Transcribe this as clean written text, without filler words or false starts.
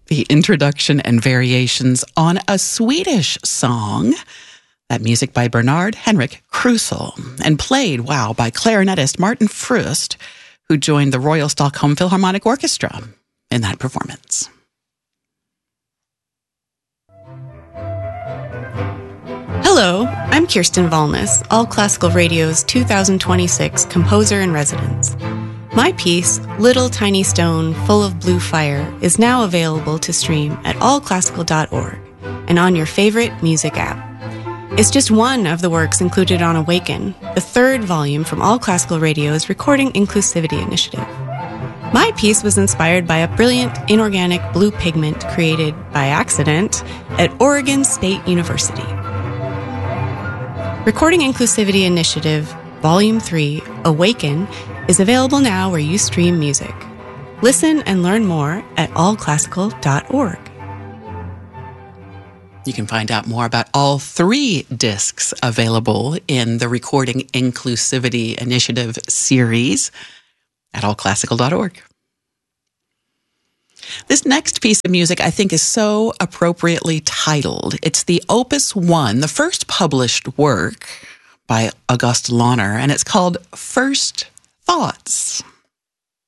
the introduction and variations on a Swedish song. That music by Bernard Henrik Krusel, and played, by clarinetist Martin Frust, who joined the Royal Stockholm Philharmonic Orchestra in that performance. Hello, I'm Kirsten Valnes, All Classical Radio's 2026 Composer in Residence. My piece, Little Tiny Stone Full of Blue Fire, is now available to stream at allclassical.org and on your favorite music app. It's just one of the works included on Awaken, the third volume from All Classical Radio's Recording Inclusivity Initiative. My piece was inspired by a brilliant inorganic blue pigment created by accident at Oregon State University. Recording Inclusivity Initiative, Volume 3, Awaken, is available now where you stream music. Listen and learn more at allclassical.org. You can find out more about all 3 discs available in the Recording Inclusivity Initiative series at allclassical.org. This next piece of music I think is so appropriately titled. It's the Opus 1, the first published work by August Lahner, and it's called First Thoughts.